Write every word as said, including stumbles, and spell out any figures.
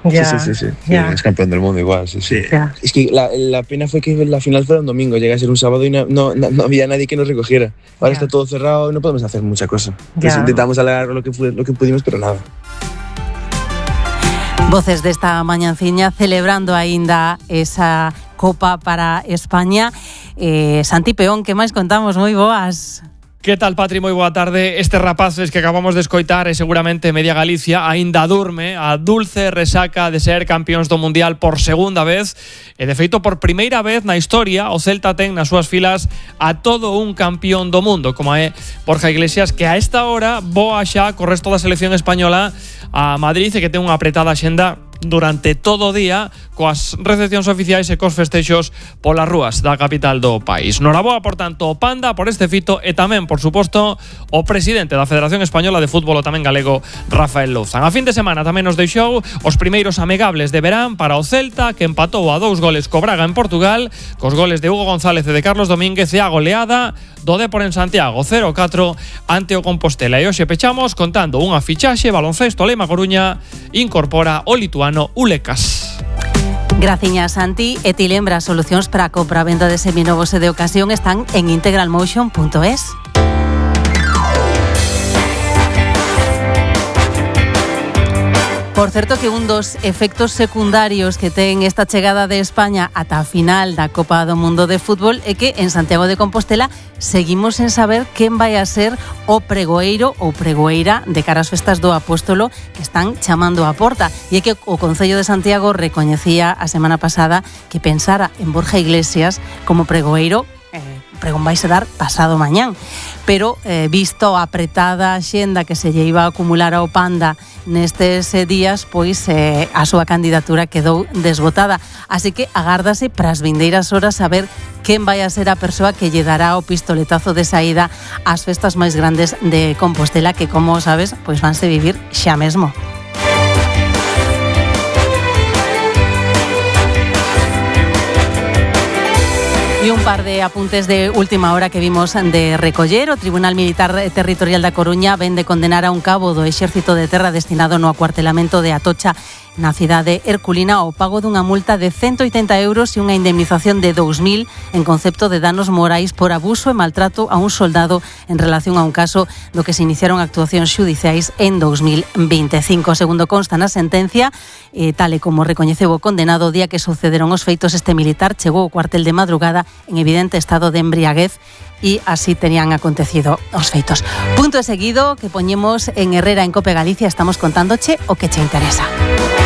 Ya, sí, sí, sí, sí. Ya. Sí, es campeón del mundo igual, sí, sí. Ya. Es que la, la pena fue que la final fue un domingo, llega a ser un sábado y no, no, no había nadie que nos recogiera. Ahora ya. Está todo cerrado y no podemos hacer mucha cosa. Entonces ya. Intentamos alargar lo que, fue, lo que pudimos, pero nada. Voces desta mañanciña celebrando aínda esa Copa para España. Eh, Santi Peón, que máis contamos? Moi boas. Que tal, Patri? Moi boa tarde. Estes rapaces que acabamos de escoitar e seguramente media Galicia aínda durme a dulce resaca de ser campións do Mundial por segunda vez e de feito por primeira vez na historia o Celta ten nas súas filas a todo un campión do mundo como é Borja Iglesias, que a esta hora voa xa co resto da selección española a Madrid e que ten unha apretada axenda durante todo o día coas recepcións oficiais e cos festexos polas rúas da capital do país. Noraboa, por tanto, o Panda por este fito e tamén, por suposto, o presidente da Federación Española de Fútbol, o tamén galego, Rafael Louzán. A fin de semana tamén nos deixou os primeiros amigables de verán para o Celta, que empatou a dous goles co Braga en Portugal, cos goles de Hugo González e de Carlos Domínguez, e a goleada do Dépor en Santiago, cero catro ante o Compostela. E hoxe pechamos contando unha fichaxe: baloncesto Lema Coruña incorpora o lituano Ulecas. Graciñas, Santi. E ti lembra, solucións para a compra a venda de seminovos e de ocasión están en integral motion punto es. Por certo, que un dos efectos secundarios que ten esta chegada de España ata a final da Copa do Mundo de Fútbol é que en Santiago de Compostela seguimos sen saber quen vai a ser o pregoeiro ou pregoeira de cara ás festas do Apóstolo que están chamando á porta. E é que o Concello de Santiago recoñecía a semana pasada que pensara en Borja Iglesias como pregoeiro. Eh, pregón vai se dar pasado mañán, pero eh, visto a apretada xenda que se lle iba a acumular ao Panda nestes eh, días, pois eh, a súa candidatura quedou desbotada, así que agárdase para as vindeiras horas saber quen vai a ser a persoa que lle dará o pistoletazo de saída ás festas máis grandes de Compostela, que, como sabes, pois vanse vivir xa mesmo. E un par de apuntes de última hora que vimos de recoller. O Tribunal Militar Territorial da Coruña ven de condenar a un cabo do Exército de Terra destinado no acuartelamento de Atocha na cidade herculina ao pago dunha multa de ciento oitenta euros e unha indemnización de dous mil en concepto de danos morais por abuso e maltrato a un soldado en relación a un caso do que se iniciaron actuacións xudiciais en dous mil veinticinco. Segundo consta na sentencia, eh, tal e como recoñeceu o condenado, o día que sucederon os feitos, este militar chegou ao cuartel de madrugada en evidente estado de embriaguez e así tenían acontecido os feitos. Punto e seguido que poñemos en Herrera en Cope Galicia, estamos contándoche o que che interesa.